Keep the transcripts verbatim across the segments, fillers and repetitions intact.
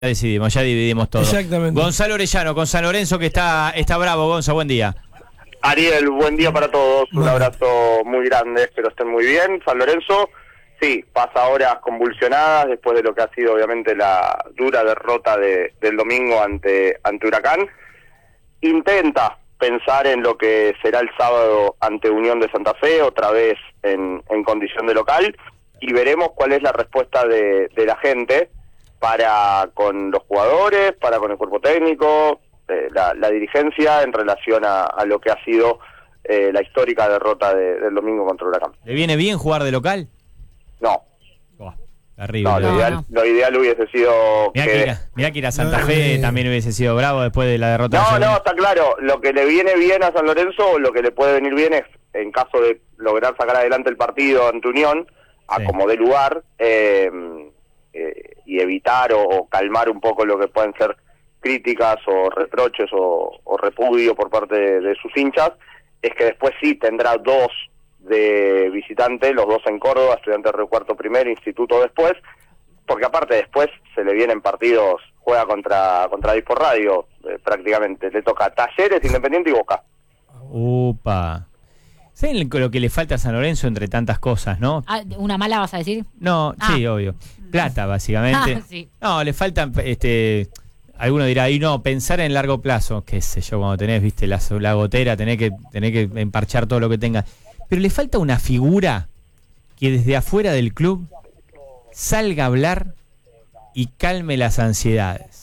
decidimos, ya dividimos todo. Exactamente. Gonzalo Orellano, con San Lorenzo, que está, está bravo. Gonza, buen día. Ariel, buen día para todos, un Bueno. abrazo muy grande, espero estén muy bien. San Lorenzo, sí, pasa horas convulsionadas después de lo que ha sido obviamente la dura derrota de, del domingo ante, ante Huracán. Intenta pensar en lo que será el sábado ante Unión de Santa Fe, otra vez en, en condición de local, y veremos cuál es la respuesta de, de la gente para con los jugadores, para con el cuerpo técnico, eh, la, la dirigencia en relación a, a lo que ha sido eh, la histórica derrota de, del domingo contra Huracán. ¿Le viene bien jugar de local? No, Oh, terrible. no, lo, No, ideal, no. lo ideal hubiese sido... Mirá, que- que ir a, mirá que ir a Santa No, Fe eh. también hubiese sido bravo después de la derrota. No, de ayer. no, está claro. Lo que le viene bien a San Lorenzo, o lo que le puede venir bien es, en caso de lograr sacar adelante el partido ante Unión, a Sí. como dé lugar, eh, eh, y evitar o, o calmar un poco lo que pueden ser críticas o reproches o, o repudio por parte de, de sus hinchas, es que después sí tendrá dos de visitante, los dos en Córdoba, Estudiantes de Río Cuarto primero, Instituto después, porque aparte después se le vienen partidos, juega contra contra Dispo Radio, eh, prácticamente, le toca Talleres, Independiente y Boca. Upa. ¿Saben lo que le falta a San Lorenzo entre tantas cosas, no? Ah, ¿una mala vas a decir? No, Ah. sí, obvio. Plata, básicamente. Ah, sí. No, le faltan, este, alguno dirá, y no, pensar en largo plazo, qué sé yo, cuando tenés, viste, la, la gotera, tenés que, tenés que emparchar todo lo que tengas. Pero le falta una figura que desde afuera del club salga a hablar y calme las ansiedades.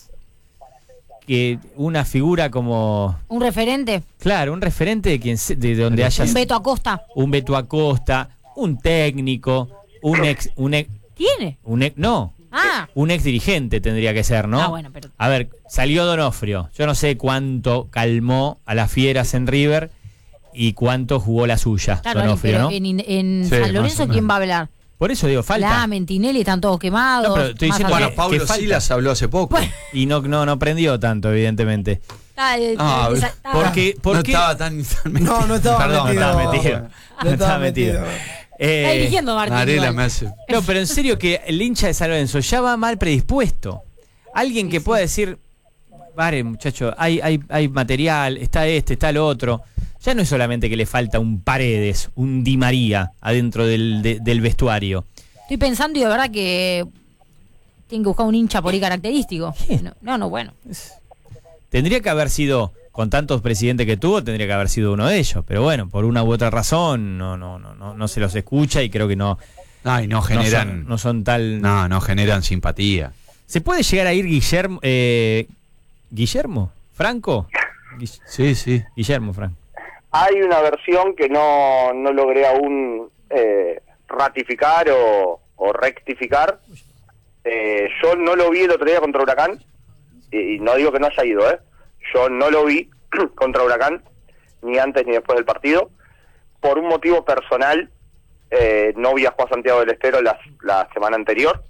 Que una figura como, ¿Un referente? claro, un referente de quien se- de donde haya ¿Un Beto Acosta? un Beto Acosta, un técnico, un ex, un ex, ¿Tiene? un ex, no, Ah, un ex dirigente tendría que ser, ¿no? Ah, bueno, pero- A ver, salió Donofrio. Yo no sé cuánto calmó a las fieras en River y cuánto jugó la suya, claro, Donofrio, pero ¿no? en, en Sí, San más Lorenzo, o menos. ¿quién va a hablar? Por eso digo, falta. La Mentinelli, están todos quemados. No, pero estoy más diciendo allá. Bueno, que- Pablo falta. Silas habló hace poco. Bueno. Y no, no, no prendió tanto, evidentemente. Está, eh, Ah, esa- ¿por está- Porque, no porque estaba tan, tan metido. No, no estaba Perdón, metido. no estaba metido. No estaba metido. Eh, Está dirigiendo Martín. Narela igual. me hace. No, pero en serio que el hincha de San Lorenzo ya va mal predispuesto. Alguien que pueda decir, vale, muchacho, hay, hay, hay material, está este, está el otro. Ya no es solamente que le falta un Paredes, un Di María adentro del, de- del vestuario. Estoy pensando y de verdad que tienen que buscar un hincha por ahí característico. No, no, no, bueno. Tendría que haber sido, con tantos presidentes que tuvo, tendría que haber sido uno de ellos. Pero bueno, por una u otra razón, no, no, no, no, no se los escucha y creo que no, Ay, no no generan. son, no son tal. No, no generan simpatía. ¿Se puede llegar a ir Guillermo? Eh, ¿Guillermo? ¿Franco? Guis- Sí, sí. Guillermo Franco. Hay una versión que no, no logré aún eh, ratificar o, o rectificar. Eh, yo no lo vi el otro día contra Huracán, y, y no digo que no haya ido, ¿eh? Yo no lo vi contra Huracán, ni antes ni después del partido. Por un motivo personal, eh, no viajó a Santiago del Estero la, la semana anterior.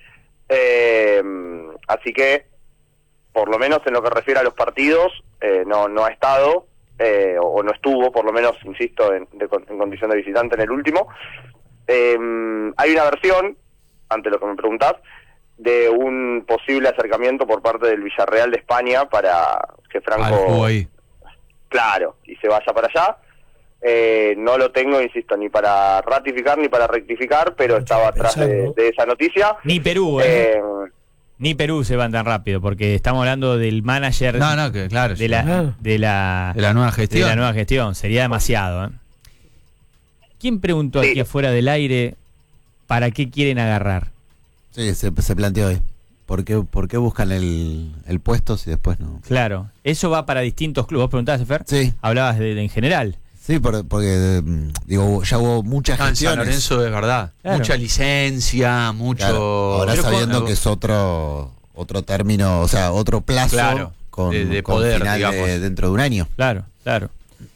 Eh, así que, por lo menos en lo que refiere a los partidos, eh, no, no ha estado. Eh, o no estuvo, por lo menos, insisto, en, de, en condición de visitante en el último. Eh, hay una versión, ante lo que me preguntás, de un posible acercamiento por parte del Villarreal de España para que Al Franco, juego ahí. claro, y se vaya para allá. Eh, no lo tengo, insisto, ni para ratificar ni para rectificar, pero Mucho estaba que atrás pensar, de, ¿no? de esa noticia. Ni Perú, ¿eh? Eh, Ni Perú se van tan rápido, porque estamos hablando del manager No, no, que claro. de, sí. la, Claro. de, la, De la nueva de gestión. la nueva gestión. Sería demasiado. ¿eh? ¿Quién preguntó Sí. aquí afuera del aire para qué quieren agarrar? Sí, se, se planteó hoy. ¿Por qué, por qué buscan el, el puesto si después no? Claro, eso va para distintos clubes. ¿Vos preguntabas, Fer? Sí, Hablabas de, de en general. sí, por- porque mm, digo, ya hubo muchas No, en San gestiones. Lorenzo es verdad. Claro. Mucha licencia, mucho. Claro, ahora Pero sabiendo con- que es otro otro término, o sea, otro plazo Claro, con, de- de con poder, final de- digamos. dentro de un año. Claro, claro.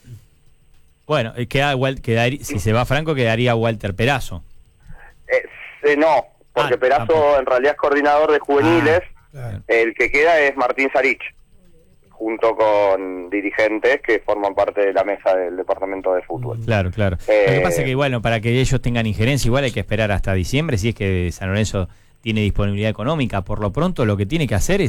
Bueno, eh, queda, Wal- quedaría- si se va Franco, quedaría Walter Perazo. eh, eh, no, porque Ah, Perazo tampoco. en realidad es coordinador de juveniles. Claro. El que queda es Martín Sarich, junto con dirigentes que forman parte de la mesa del departamento de fútbol. Claro, claro. Eh, Lo que pasa es que, bueno, para que ellos tengan injerencia, igual hay que esperar hasta diciembre, si es que San Lorenzo tiene disponibilidad económica. Por lo pronto lo que tiene que hacer es